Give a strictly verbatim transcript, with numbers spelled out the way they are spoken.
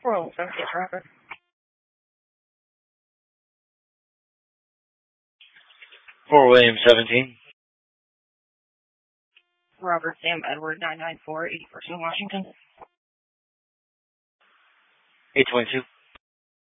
Roll Associate Traffic. Fort William seventeen. Robert Sam Edward nine nine four, eighty-first in Washington. eight twenty-two.